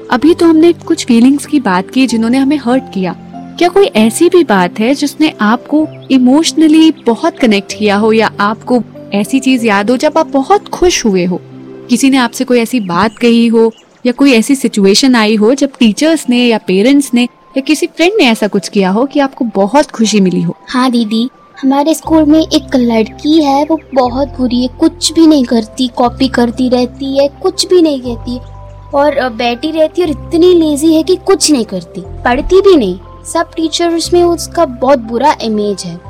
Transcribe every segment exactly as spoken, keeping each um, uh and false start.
अभी तो हमने कुछ फीलिंग्स की बात की जिन्होंने हमें हर्ट किया, क्या कोई ऐसी भी बात है जिसने आपको इमोशनली बहुत कनेक्ट किया हो, या आपको ऐसी चीज याद हो जब आप बहुत खुश हुए हो, किसी ने आपसे कोई ऐसी बात कही हो, या कोई ऐसी सिचुएशन आई हो जब टीचर्स ने या पेरेंट्स ने या किसी फ्रेंड ने ऐसा कुछ किया हो कि आपको बहुत खुशी मिली हो? हाँ दीदी, हमारे स्कूल में एक लड़की है, वो बहुत बुरी है, कुछ भी नहीं करती, कॉपी करती रहती है, कुछ भी नहीं कहती और बैठी रहती है और इतनी लेजी है कि कुछ नहीं करती, पढ़ती भी नहीं। सब टीचर्स में उसका बहुत बुरा इमेज है,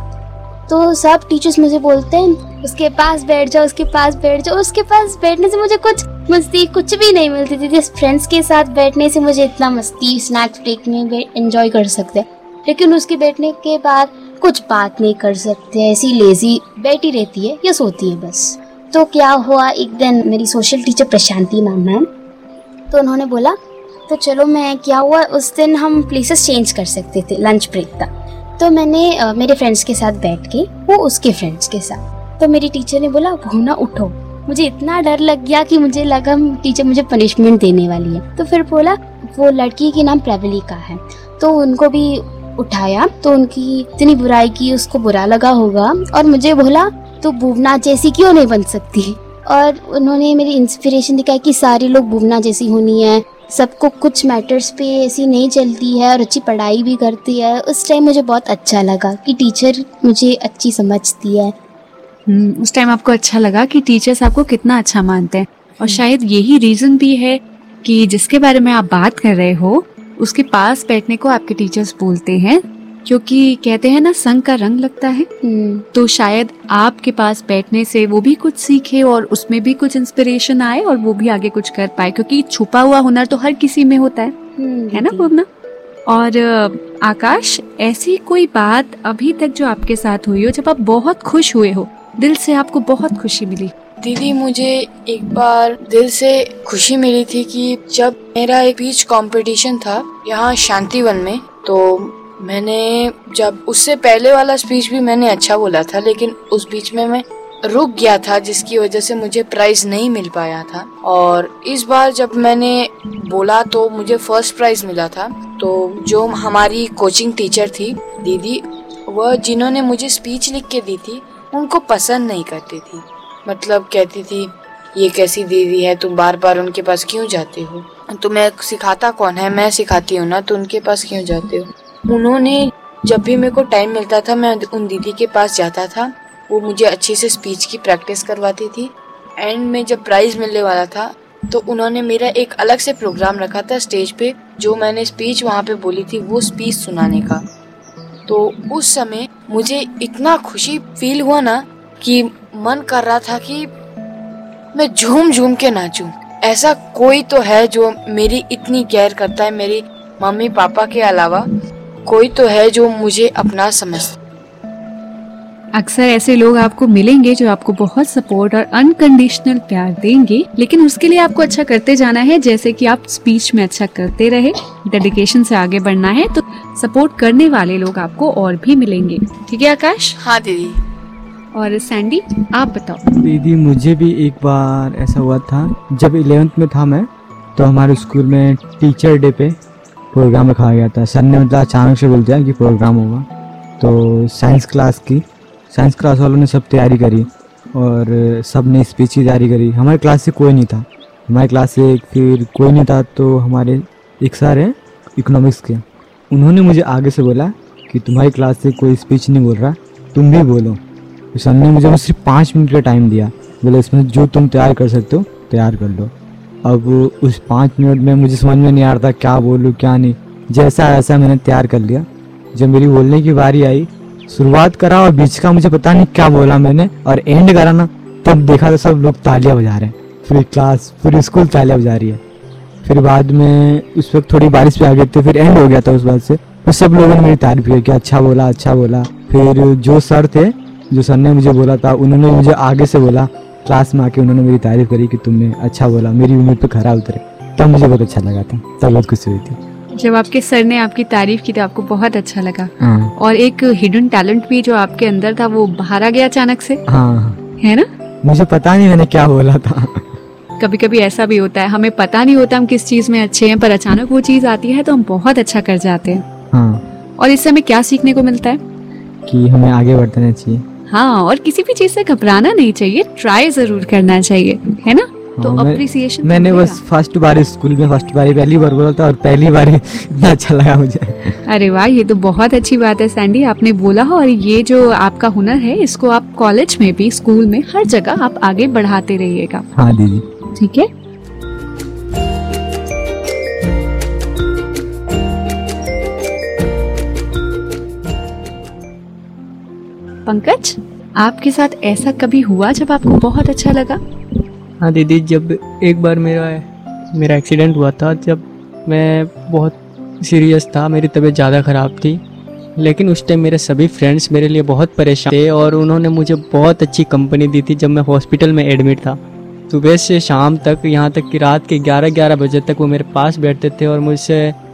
तो सब टीचर्स मुझे बोलते हैं उसके पास बैठ जाओ, उसके पास बैठ जाओ। उसके पास बैठने से मुझे कुछ मस्ती कुछ भी नहीं मिलती थी। जिस फ्रेंड्स के साथ बैठने से मुझे इतना मस्ती, स्नैक्स ब्रेक में एंजॉय कर सकते, लेकिन उसके बैठने के बाद कुछ बात नहीं कर सकते, ऐसी लेजी बैठी रहती है या सोती है बस। तो क्या हुआ, एक दिन मेरी social teacher Prashanti ma'am ma'am तो उन्होंने बोला तो चलो, मैं क्या हुआ उस दिन हम प्लेसेस चेंज कर सकते थे लंच ब्रेक तक। तो मैंने आ, मेरे फ्रेंड्स के साथ बैठ के, वो उसके फ्रेंड्स के साथ, तो मेरी टीचर ने बोला भूना उठो। मुझे इतना डर लग गया कि मुझे लगा टीचर मुझे पनिशमेंट देने वाली है। तो फिर बोला, वो लड़की की नाम प्रवलिका है, तो उनको भी उठाया, तो उनकी इतनी बुराई की, उसको बुरा लगा होगा और मुझे बोला तो भुवना जैसी क्यों नहीं बन सकती। और उन्होंने मेरी इंस्पिरेशन दिखाई कि सारे लोग भुवना जैसी होनी है, सबको कुछ मैटर्स पे ऐसी नहीं चलती है और अच्छी पढ़ाई भी करती है। उस टाइम मुझे बहुत अच्छा लगा कि टीचर मुझे अच्छी समझती है। hmm, उस टाइम आपको अच्छा लगा कि टीचर्स आपको कितना अच्छा मानते हैं, और शायद यही रीजन भी है कि जिसके बारे में आप बात कर रहे हो उसके पास बैठने को आपके टीचर्स बोलते हैं, क्योंकि कहते हैं ना संग का रंग लगता है। तो शायद आपके पास बैठने से वो भी कुछ सीखे और उसमें भी कुछ इंस्पिरेशन आए और वो भी आगे कुछ कर पाए, क्योंकि छुपा हुआ हुनर तो हर किसी में होता है, है ना पूर्णा? और आकाश, ऐसी कोई बात अभी तक जो आपके साथ हुई हो जब आप बहुत खुश हुए हो, दिल से आपको बहुत खुशी मिली? दीदी, मुझे एक बार दिल से खुशी मिली थी कि जब मेरा एक स्पीच कंपटीशन था यहाँ शांतिवन में, तो मैंने जब उससे पहले वाला स्पीच भी मैंने अच्छा बोला था, लेकिन उस बीच में मैं रुक गया था जिसकी वजह से मुझे प्राइज नहीं मिल पाया था। और इस बार जब मैंने बोला तो मुझे फर्स्ट प्राइज मिला था। तो जो हमारी कोचिंग टीचर थी दीदी, वह जिन्होंने मुझे स्पीच लिख के दी थी उनको पसंद नहीं करती थी, मतलब कहती थी ये कैसी दीदी है, तुम बार बार उनके पास क्यों जाते हो, तुम्हें सिखाता कौन है, मैं सिखाती हूँ ना, तो उनके पास क्यों जाते हो। उन्होंने जब भी मेरे को टाइम मिलता था मैं उन दीदी के पास जाता था, वो मुझे अच्छे से स्पीच की प्रैक्टिस करवाती थी। एंड में जब प्राइज मिलने वाला था तो उन्होंने मेरा एक अलग से प्रोग्राम रखा था स्टेज पे, जो मैंने स्पीच वहाँ पे बोली थी वो स्पीच सुनाने का। तो उस समय मुझे इतना खुशी फील हुआ ना कि मन कर रहा था कि मैं झूम झूम के नाचूं। ऐसा कोई तो है जो मेरी इतनी केयर करता है, मेरी मम्मी पापा के अलावा कोई तो है जो मुझे अपना समझता। अक्सर ऐसे लोग आपको मिलेंगे जो आपको बहुत सपोर्ट और अनकंडीशनल प्यार देंगे, लेकिन उसके लिए आपको अच्छा करते जाना है, जैसे कि आप स्पीच में अच्छा करते रहे, डेडिकेशन से आगे बढ़ना है, तो सपोर्ट करने वाले लोग आपको और भी मिलेंगे। ठीक है आकाश? हाँ दीदी। और सैंडी, आप बताओ। दीदी, मुझे भी एक बार ऐसा हुआ था, जब इलेवेंथ में था मैं, तो हमारे स्कूल में टीचर डे पे प्रोग्राम रखा गया था। सर ने मतलब अचानक से बोल दिया कि प्रोग्राम होगा, तो साइंस क्लास की साइंस क्लास वालों ने सब तैयारी करी और सब ने स्पीच की तैयारी करी। हमारे क्लास से कोई नहीं था, हमारे क्लास से फिर कोई नहीं था, तो हमारे एक सर हैं इकोनॉमिक्स के, उन्होंने मुझे आगे से बोला कि तुम्हारी क्लास से कोई स्पीच नहीं बोल रहा, तुम भी बोलो। तो सर ने मुझे सिर्फ पाँच मिनट का टाइम दिया, बोले इसमें जो तुम तैयार कर सकते हो तैयार कर लो। अब उस पाँच मिनट में मुझे समझ में नहीं आ रहा था क्या बोलूँ क्या नहीं, जैसा ऐसा मैंने तैयार कर लिया। जब मेरी बोलने की बारी आई, शुरुआत करा और बीच का मुझे पता नहीं क्या बोला मैंने, और एंड करा ना, तब देखा तो सब लोग तालियां बजा रहे हैं, पूरी क्लास पूरी स्कूल तालियां बजा रही है। फिर बाद में उस वक्त थोड़ी बारिश पे आ गए थे, फिर एंड हो गया था उस बात से, फिर सब लोगों ने मेरी तारीफ की कि अच्छा बोला अच्छा बोला। फिर जो सर थे, जो सर ने मुझे बोला था, उन्होंने मुझे आगे से बोला, क्लास में आके उन्होंने मेरी तारीफ करी कि तुमने अच्छा बोला, मेरी उम्मीद पे खरा उतरे। तब मुझे बहुत अच्छा लगा था, तब बहुत खुशी हुई थी। जब आपके सर ने आपकी तारीफ की तो आपको बहुत अच्छा लगा। हाँ। और एक हिडन टैलेंट भी जो आपके अंदर था वो बाहर आ गया अचानक से। हाँ, है ना? मुझे पता नहीं मैंने क्या बोला था। कभी कभी ऐसा भी होता है, हमें पता नहीं होता हम किस चीज में अच्छे हैं, पर अचानक वो चीज आती है तो हम बहुत अच्छा कर जाते हैं। हाँ, और इससे हमें क्या सीखने को मिलता है? कि हमें आगे बढ़ना चाहिए। हाँ, और किसी भी चीज से घबराना नहीं चाहिए, ट्राई जरूर करना चाहिए, है ना? तो हाँ, मैं- अप्रिसिएशन मैंने बस फर्स्ट बार स्कूल में फर्स्ट बार पहली बार बोला था और पहली बार इतना अच्छा लगा मुझे। अरे वाह, ये तो बहुत अच्छी बात है सैंडी, आपने बोला। और ये जो आपका हुनर है इसको आप कॉलेज में भी, स्कूल में, हर जगह आप आगे बढ़ाते रहिएगा। हाँ दीदी। ठीक है। पंकज, आपके साथ ऐसा कभी हुआ जब आपको बहुत अच्छा लगा? हाँ दीदी, जब एक बार मेरा मेरा एक्सीडेंट हुआ था, जब मैं बहुत सीरियस था, मेरी तबीयत ज़्यादा ख़राब थी, लेकिन उस टाइम मेरे सभी फ्रेंड्स मेरे लिए बहुत परेशान थे और उन्होंने मुझे बहुत अच्छी कंपनी दी थी जब मैं हॉस्पिटल में एडमिट था। सुबह से शाम तक, यहाँ तक कि रात के ग्यारह ग्यारह बजे तक वो मेरे पास बैठते थे और मुझसे